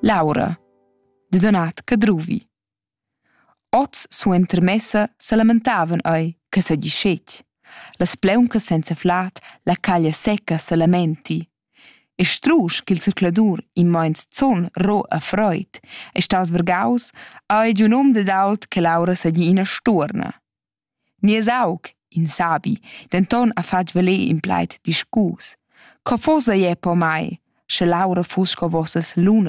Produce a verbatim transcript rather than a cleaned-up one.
Laura, de donat cadruvi. Oz suentermessa se lamentavan ei che seigi scetg. Las pleuncas senza flat, la caglia secca se lamenti. E strusch ch'il circladur in moins zun ro a freud e staus vargaus ei giun um dad che Laura seigi ina stuorna. Nies aug, in sabi, denton ha fatg valer in plaid discus. Co fuss ei po mai, sche Laura fuss sco vossas lunas